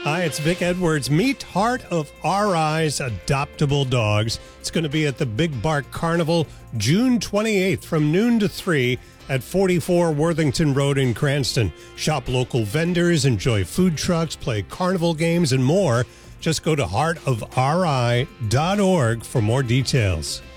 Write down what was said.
Hi, it's Vic Edwards. Meet Heart of RI's Adoptable Dogs. It's going to be at the Big Bark Carnival June 28th from noon to 3 at 44 Worthington Road in Cranston. Shop local vendors, enjoy food trucks, play carnival games, and more. Just go to heartofri.org for more details.